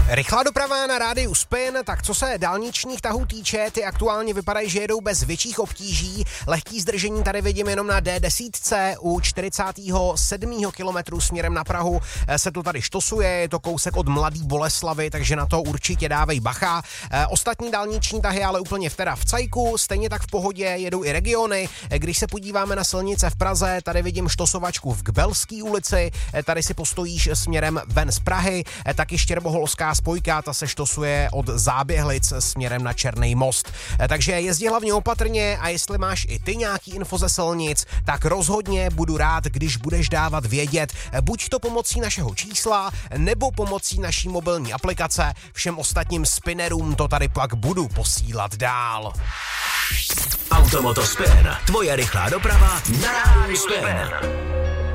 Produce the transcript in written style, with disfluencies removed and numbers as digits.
Rychlá doprava na rádiu Spin, tak co se dálničních tahů týče, ty aktuálně vypadají, že jedou bez větších obtíží. Lehký zdržení tady vidím jenom na D10 u 47. kilometru směrem na Prahu se to tady štosuje, je to kousek od Mladý Boleslavi, takže na to určitě dávej bacha. Ostatní dálniční tahy ale úplně v cajku, stejně tak v pohodě jedou i regiony. Když se podíváme na silnice v Praze, tady vidím štosovačku v Kbelské ulici, tady si postojíš směrem ven z Prahy, taky Štěrboholská spojka, ta se štosuje od Záběhlic směrem na Černý most. Takže jezdi hlavně opatrně a jestli máš i ty nějaký info ze silnic, tak rozhodně budu rád, když budeš dávat vědět, buď to pomocí našeho čísla, nebo pomocí naší mobilní aplikace. Všem ostatním spinnerům to tady pak budu posílat dál. Automoto Spin, tvoje rychlá doprava na rádiu Spin.